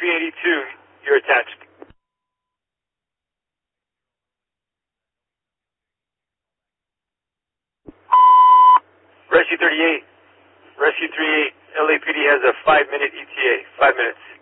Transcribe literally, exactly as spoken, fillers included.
three eighty-two, you're attached. Rescue thirty-eight, Rescue thirty-eight, L A P D has a five minute E T A, five minutes.